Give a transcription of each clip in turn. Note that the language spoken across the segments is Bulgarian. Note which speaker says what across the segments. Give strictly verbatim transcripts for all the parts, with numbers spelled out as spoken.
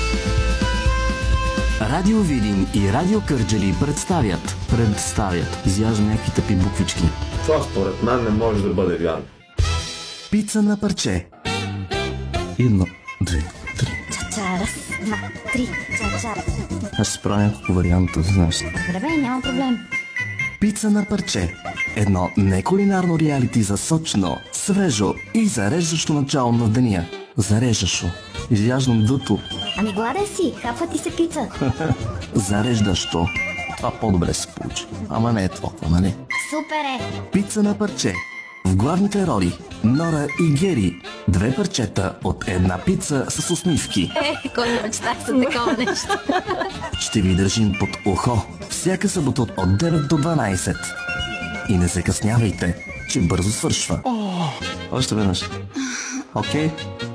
Speaker 1: Радио Видин и Радио Кърджали представят. Представят. Изяждам някакви тъпи буквички.
Speaker 2: Това според мен не може да бъде вярно.
Speaker 1: Пица на парче. Едно, две, три.
Speaker 3: Ча-ча, раз, два, три, ча-ча.
Speaker 1: Аз ще правя няколко варианта, знаеш.
Speaker 3: Добре, бе, няма проблем.
Speaker 1: Пица на парче. Едно некулинарно реалити за сочно, свежо и зареждащо начало на деня. Зареждащо. Изяждам дъто.
Speaker 3: Ами гладен си, хапва ти се пица.
Speaker 1: Зареждащо. Това по-добре се получи. Ама не е толкова, нали?
Speaker 3: Супер е!
Speaker 1: Пица на парче. В главните роли Нора и Гери. Две парчета от една пица с усмивки.
Speaker 3: Е, кой мечтах за такова нещо?
Speaker 1: Ще ви държим под ухо всяка събота от девет до дванайсет. И не закъснявайте, че бързо свършва. Още веднъж. Окей?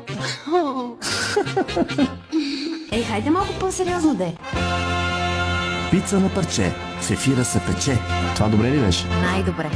Speaker 3: Ей, хайде малко по-сериозно де.
Speaker 1: Пица на парче. В ефира се пече. Това добре ли беше?
Speaker 3: Най-добре.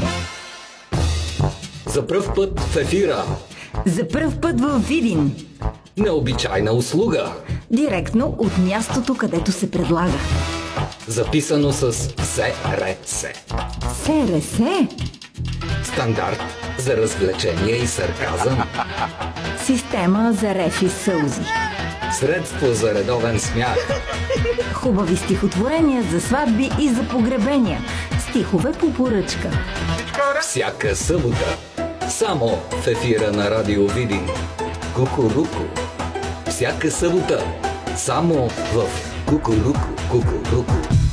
Speaker 4: За пръв път в ефира.
Speaker 5: За пръв път във Видин.
Speaker 4: Необичайна услуга.
Speaker 5: Директно от мястото, където се предлага.
Speaker 4: Записано с СРС.
Speaker 5: СРС?
Speaker 4: Стандарт за развлечение и сарказъм.
Speaker 5: Система за рефи сълзи.
Speaker 4: Средство за редовен смях.
Speaker 5: Хубави стихотворения за сватби и за погребения. Стихове по поръчка.
Speaker 4: Всяка събота. Само в ефира на Радио Видин. Кукуруку. Всяка събота. Само в Кукуруку. Кукуруку.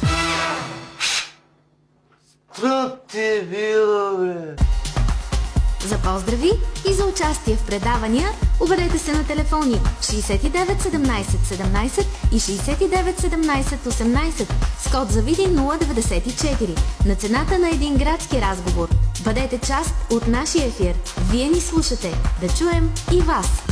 Speaker 2: Страх ти е било, бре.
Speaker 6: За поздрави и за участие в предавания обадете се на телефони шейсет и девет седемнайсет седемнайсет и шейсет и девет седемнайсет осемнайсет с код за Видин нула деветдесет и четири на цената на един градски разговор. Бъдете част от нашия ефир. Вие ни слушате. Да чуем и вас!